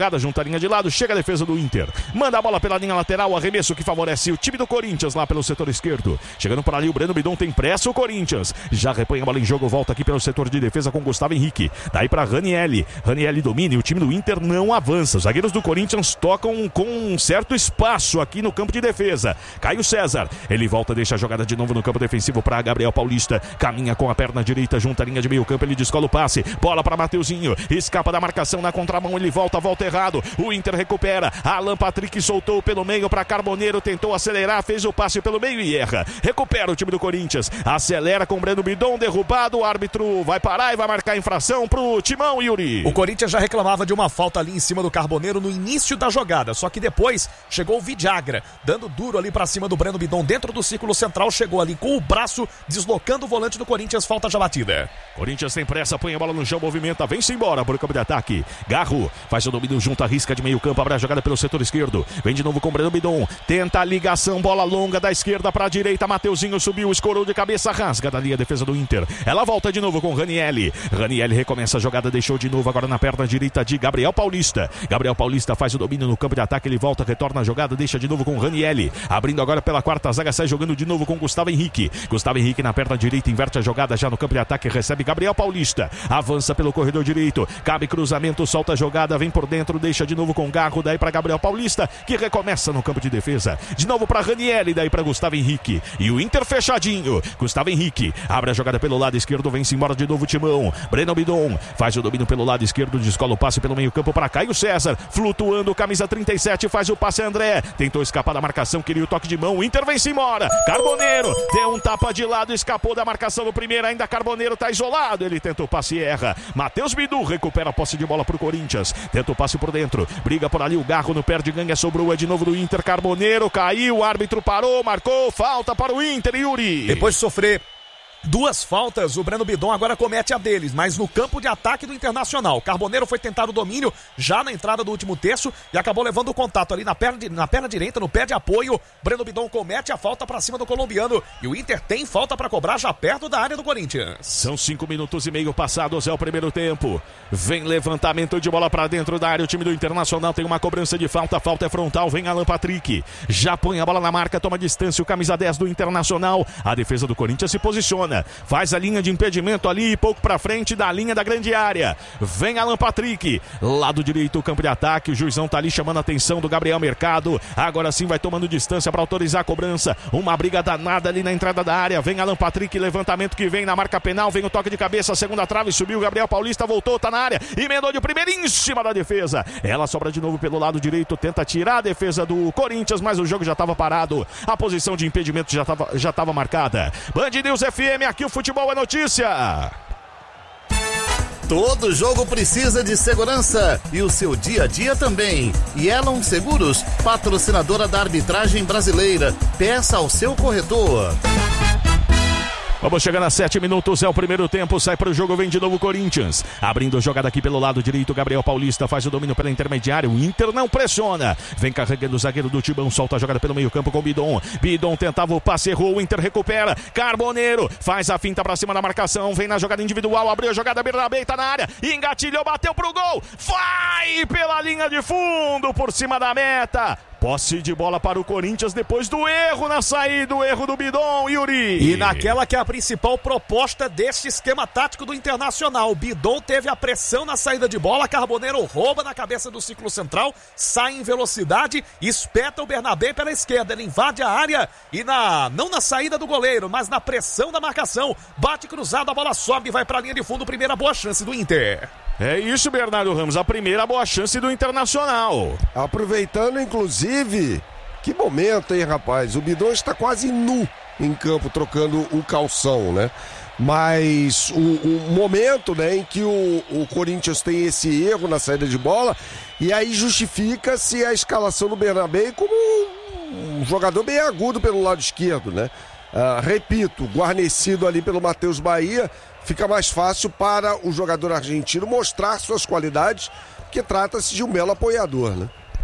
linha de lado, chega a defesa do Inter. Manda a bola pela linha lateral, arremesso que favorece o time do Corinthians lá pelo setor esquerdo. Chegando por ali o Breno Bidon, tem pressa o Corinthians. Já repõe a bola em jogo, volta aqui pelo setor de defesa com Gustavo Henrique. Daí para Ranielli. Ranielli domina e o time do Inter não avança. Os zagueiros do Corinthians tocam com um certo espaço aqui no campo de defesa. Caio César, ele volta, deixa a jogada de novo no campo defensivo para Gabriel Paulista. Caminha com a perna direita junto à linha de meio campo, ele descola o passe. Bola para Mateuzinho, escapa da marcação na contramão, ele volta, volta errado. O Inter recupera. Alan Patrick soltou pelo meio para Carboneiro, tentou acelerar, fez o passe pelo meio e erra. Recupera o time do Corinthians, acelera com Breno Bidon, derrubado. O árbitro vai parar e vai marcar a infração pro Timão, Yuri. O Corinthians já reclamava de uma falta ali em cima do Carboneiro no início da jogada, só que depois chegou o Vidagra, dando duro ali pra cima do Breno Bidon dentro do círculo central, chegou ali com o braço, deslocando o volante do Corinthians, falta já batida. Corinthians tem pressa, põe a bola no chão, movimenta, vem-se embora por campo de ataque. Garro faz o domínio junto à risca de meio campo, abre a jogada pelo setor esquerdo, vem de novo com o Breno Bidon, tenta a ligação, bola longa da esquerda pra direita, Mateuzinho subiu, escorou de cabeça, rasga dali a defesa do Inter. Ela volta de novo com Ranielli. Ranielli recomeça a jogada, deixou de novo agora na perna direita de Gabriel Paulista. Gabriel Paulista faz o domínio no campo de ataque, ele volta, retorna a jogada, deixa de novo com Ranielli. Abrindo agora pela quarta zaga, sai jogando de novo com Gustavo Henrique. Gustavo Henrique na perna direita, inverte a jogada já no campo de ataque, recebe Gabriel Paulista. Avança pelo corredor direito, cabe cruzamento, solta a jogada, vem por dentro, deixa de novo com Garro, daí para Gabriel Paulista, que recomeça no campo de defesa. De novo para Ranielli, daí para Gustavo Henrique. E o Inter fechadinho. Gustavo Henrique abre a jogada pelo lado esquerdo, vem-se embora de novo o Timão. Breno Bidon faz o domínio pelo lado esquerdo, descola o passe pelo meio campo para Caio César, flutuando, camisa trinta e sete, faz o passe André, tentou escapar da marcação, queria o toque de mão, o Inter vem-se embora. Carboneiro deu um tapa de lado, escapou da marcação do primeiro, ainda Carboneiro tá isolado, ele tenta o passe e erra. Matheus Bidu recupera a posse de bola pro Corinthians, tenta o passe por dentro, briga por ali o Garro, no perde ganha, sobrou, é de novo do Inter. Carboneiro caiu, o árbitro parou, marcou falta para o Inter, Yuri. Depois de sofrer duas faltas, o Breno Bidon agora comete a deles, mas no campo de ataque do Internacional. Carboneiro foi tentar o domínio já na entrada do último terço e acabou levando o contato ali na perna, na perna direita, no pé de apoio. Breno Bidon comete a falta pra cima do colombiano e o Inter tem falta pra cobrar já perto da área do Corinthians. São cinco minutos e meio passados, é o primeiro tempo. Vem levantamento de bola pra dentro da área, o time do Internacional tem uma cobrança de falta, a falta é frontal, vem Alan Patrick, já põe a bola na marca, toma distância, o camisa dez do Internacional. A defesa do Corinthians se posiciona, faz a linha de impedimento ali, pouco pra frente da linha da grande área. Vem Alan Patrick, lado direito, o campo de ataque, o juizão tá ali chamando a atenção do Gabriel Mercado, agora sim vai tomando distância pra autorizar a cobrança, uma briga danada ali na entrada da área. Vem Alan Patrick, levantamento que vem na marca penal, vem o toque de cabeça, segunda trave, subiu, Gabriel Paulista voltou, tá na área, emendou de primeira em cima da defesa, ela sobra de novo pelo lado direito, tenta tirar a defesa do Corinthians, mas o jogo já tava parado, a posição de impedimento já tava, já tava marcada. Band News F M, aqui o futebol é notícia. Todo jogo precisa de segurança e o seu dia a dia também. Yellow Seguros, patrocinadora da arbitragem brasileira. Peça ao seu corretor. Vamos chegando a sete minutos, é o primeiro tempo, sai para o jogo, vem de novo o Corinthians. Abrindo a jogada aqui pelo lado direito, Gabriel Paulista faz o domínio pela intermediária, o Inter não pressiona. Vem carregando o zagueiro do Tibão, solta a jogada pelo meio campo com o Bidon. Bidon tentava o passe, errou, o Inter recupera. Carboneiro faz a finta para cima da marcação, vem na jogada individual, abriu a jogada, Bernabé tá na área, engatilhou, bateu pro gol. Vai pela linha de fundo, por cima da meta. Posse de bola para o Corinthians depois do erro na saída, o erro do Bidon, Yuri. E naquela que é a principal proposta deste esquema tático do Internacional. O Bidon teve a pressão na saída de bola, Carboneiro rouba na cabeça do círculo central, sai em velocidade, espeta o Bernabé pela esquerda, ele invade a área e na, não na saída do goleiro, mas na pressão da marcação, bate cruzado, a bola sobe e vai para a linha de fundo, primeira boa chance do Inter. É isso, Bernardo Ramos, a primeira boa chance do Internacional. Aproveitando, inclusive, que momento, hein, rapaz? O Bidon está quase nu em campo, trocando o calção, né? Mas o, o momento, né, em que o, o Corinthians tem esse erro na saída de bola, e aí justifica-se a escalação do Bernabé como um jogador bem agudo pelo lado esquerdo, né? Uh, repito, guarnecido ali pelo Matheus Bahia, fica mais fácil para o jogador argentino mostrar suas qualidades, porque trata-se de um belo apoiador, né?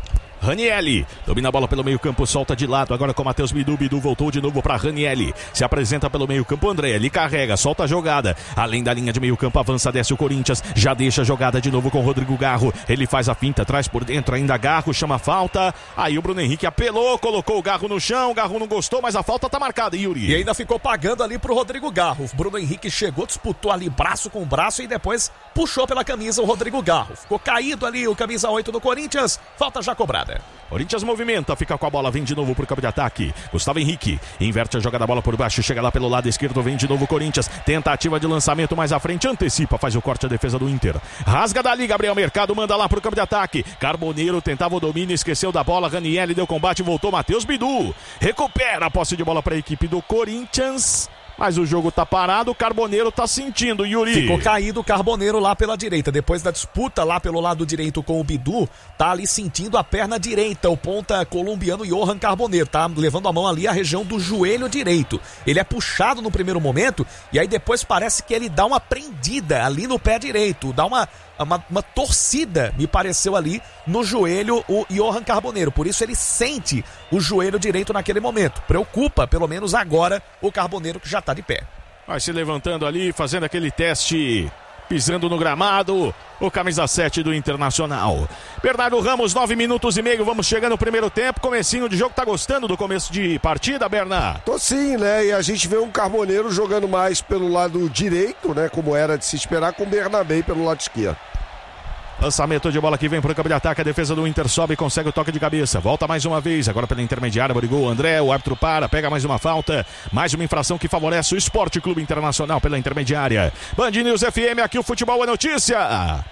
Ranielli domina a bola pelo meio campo, solta de lado, agora com o Matheus Bidu. Bidu voltou de novo para Ranielli, se apresenta pelo meio campo. André, ele carrega, solta a jogada, além da linha de meio campo, avança, desce o Corinthians, já deixa a jogada de novo com o Rodrigo Garro, ele faz a finta, traz por dentro ainda Garro, chama a falta, aí o Bruno Henrique apelou, colocou o Garro no chão, o Garro não gostou, mas a falta tá marcada, Yuri. E ainda ficou pagando ali pro Rodrigo Garro. O Bruno Henrique chegou, disputou ali braço com braço e depois puxou pela camisa o Rodrigo Garro. Ficou caído ali o camisa oito do Corinthians, falta já cobrada. Corinthians movimenta, fica com a bola, vem de novo pro campo de ataque. Gustavo Henrique inverte a jogada, bola por baixo, chega lá pelo lado esquerdo, vem de novo o Corinthians. Tentativa de lançamento mais à frente, antecipa, faz o corte, a defesa do Inter. Rasga dali, Gabriel Mercado, manda lá pro campo de ataque. Carboneiro tentava o domínio, esqueceu da bola. Ranielli deu combate, voltou Matheus Bidu. Recupera a posse de bola para a equipe do Corinthians. Mas o jogo tá parado, o Carboneiro tá sentindo, Yuri. Ficou caído o Carboneiro lá pela direita. Depois da disputa lá pelo lado direito com o Bidu, tá ali sentindo a perna direita. O ponta colombiano Johan Carboneiro tá levando a mão ali a região do joelho direito. Ele é puxado no primeiro momento e aí depois parece que ele dá uma prendida ali no pé direito. Dá uma, uma, uma torcida, me pareceu ali, no joelho o Johan Carboneiro. Por isso ele sente o joelho direito naquele momento. Preocupa, pelo menos agora, o Carboneiro que já tá de pé. Vai se levantando ali, fazendo aquele teste, pisando no gramado, o camisa sete do Internacional. Bernardo Ramos, nove minutos e meio, vamos chegando no primeiro tempo, comecinho de jogo. Tá gostando do começo de partida, Bernardo? Tô sim, né? E a gente vê um Carboneiro jogando mais pelo lado direito, né? Como era de se esperar, com o Bernabé pelo lado esquerdo. Lançamento de bola que vem para o campo de ataque, a defesa do Inter sobe e consegue o toque de cabeça, volta mais uma vez, agora pela intermediária, brigou o André, o árbitro para, pega mais uma falta, mais uma infração que favorece o Esporte Clube Internacional pela intermediária. Band News F M, aqui o futebol é notícia.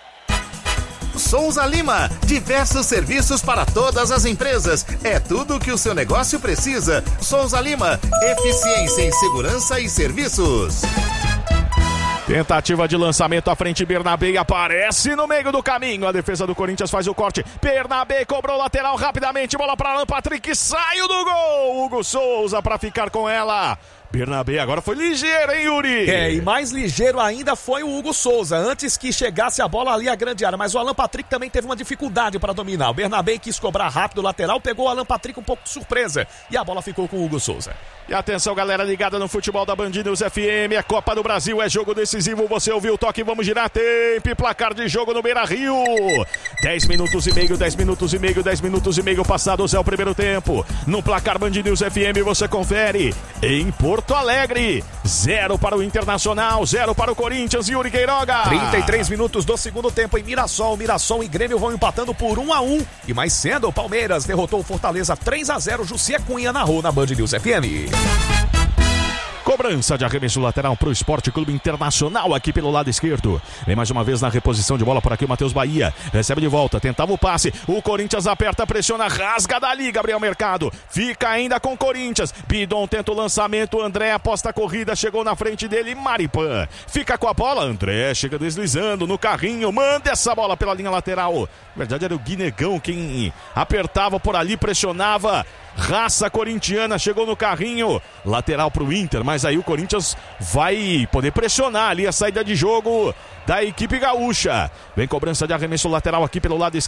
Souza Lima, diversos serviços para todas as empresas, é tudo o que o seu negócio precisa. Souza Lima, eficiência em segurança e serviços. Tentativa de lançamento à frente, Bernabé aparece no meio do caminho, a defesa do Corinthians faz o corte, Bernabé cobrou lateral rapidamente, bola para Alan Patrick, saiu do gol, Hugo Souza para ficar com ela. Bernabé agora foi ligeiro, hein, Yuri? É, e mais ligeiro ainda foi o Hugo Souza, antes que chegasse a bola ali à grande área, mas o Alan Patrick também teve uma dificuldade para dominar. O Bernabé quis cobrar rápido o lateral, pegou o Alan Patrick um pouco de surpresa, e a bola ficou com o Hugo Souza. E atenção, galera ligada no futebol da Band News F M, é Copa do Brasil, é jogo decisivo, você ouviu o toque, vamos girar tempo e placar de jogo no Beira-Rio. dez minutos e meio, dez minutos e meio, dez minutos e meio passados é o primeiro tempo. No placar Band News F M você confere em Porto Alegre, zero para o Internacional, zero para o Corinthians, Yuri Queiroga. trinta e três minutos do segundo tempo em Mirassol, Mirassol e Grêmio vão empatando por um a um. E mais cedo o Palmeiras derrotou o Fortaleza três a zero, Jussier Cunha narrou na Band News F M. Cobrança de arremesso lateral para o Esporte Clube Internacional aqui pelo lado esquerdo. Vem mais uma vez na reposição de bola por aqui o Matheus Bahia. Recebe de volta, tentava o passe. O Corinthians aperta, pressiona, rasga dali, Gabriel Mercado. Fica ainda com o Corinthians. Bidon tenta o lançamento, André aposta a corrida, chegou na frente dele, Maripan. Fica com a bola, André chega deslizando no carrinho, manda essa bola pela linha lateral. Na verdade era o Guinegão quem apertava por ali, pressionava. Raça corintiana, chegou no carrinho, lateral pro Inter, mas aí o Corinthians vai poder pressionar ali a saída de jogo da equipe gaúcha. Vem cobrança de arremesso lateral aqui pelo lado